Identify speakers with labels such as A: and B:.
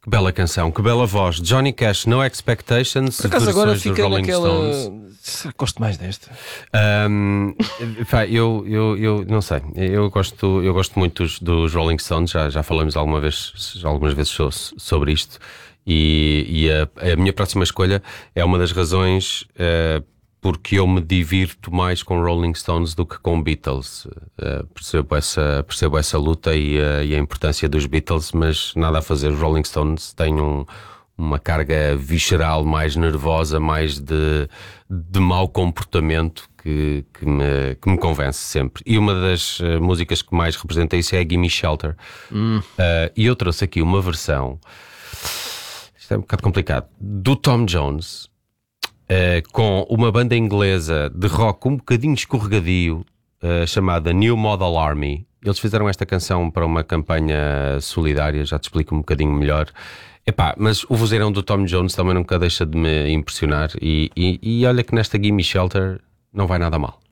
A: Que bela canção, que bela voz. Johnny Cash, No Expectations.
B: Por acaso agora
A: versões dos
B: fica
A: Rolling
B: naquela.
A: Stones.
B: Gosto mais desta.
A: Eu não sei. Eu gosto muito dos Rolling Stones. Já falamos algumas vezes sobre isto. E a minha próxima escolha é uma das razões porque eu me divirto mais com Rolling Stones do que com Beatles. Percebo essa luta e a importância dos Beatles, mas nada a fazer. Os Rolling Stones têm uma carga visceral mais nervosa, mais de mau comportamento que me convence sempre. E uma das músicas que mais representa isso é a Gimme Shelter. E eu trouxe aqui uma versão, isto é um bocado complicado, do Tom Jones, com uma banda inglesa de rock um bocadinho escorregadio, chamada New Model Army. Eles fizeram esta canção para uma campanha solidária, já te explico um bocadinho melhor. Mas o vozeirão do Tom Jones também nunca deixa de me impressionar. E olha que nesta Gimme Shelter não vai nada mal.